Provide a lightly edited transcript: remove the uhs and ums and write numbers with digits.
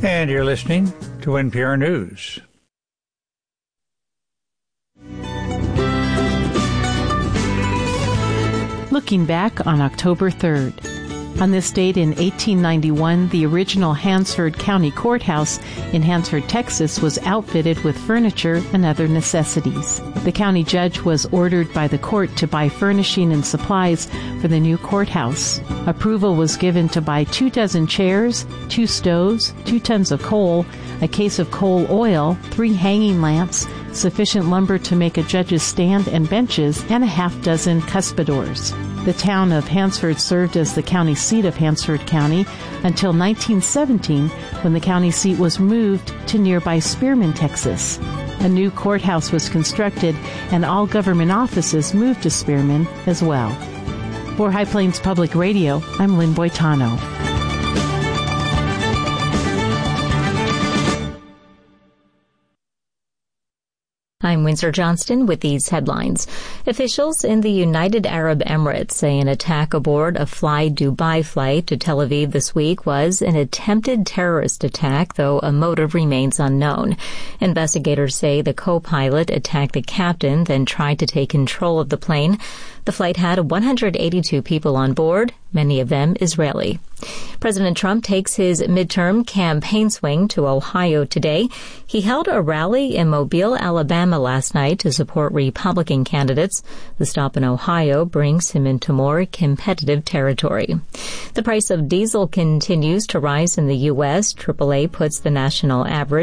And you're listening to NPR News. Looking back on October 3rd. On this date in 1891, the original Hansford County Courthouse in Hansford, Texas, was outfitted with furniture and other necessities. The county judge was ordered by the court to buy furnishing and supplies for the new courthouse. Approval was given to buy 24 chairs, 2 stoves, 2 tons of coal, a case of coal oil, 3 hanging lamps, sufficient lumber to make a judge's stand and benches, and a half-dozen cuspidors. The town of Hansford served as the county seat of Hansford County until 1917, when the county seat was moved to nearby Spearman, Texas. A new courthouse was constructed, and all government offices moved to Spearman as well. For High Plains Public Radio, I'm Lynn Boitano. I'm Windsor Johnston with these headlines. Officials in the United Arab Emirates say an attack aboard a Fly Dubai flight to Tel Aviv this week was an attempted terrorist attack, though a motive remains unknown. Investigators say the co-pilot attacked the captain, then tried to take control of the plane. The flight had 182 people on board, many of them Israeli. President Trump takes his midterm campaign swing to Ohio today. He held a rally in Mobile, Alabama last night to support Republican candidates. The stop in Ohio brings him into more competitive territory. The price of diesel continues to rise in the U.S. AAA puts the national average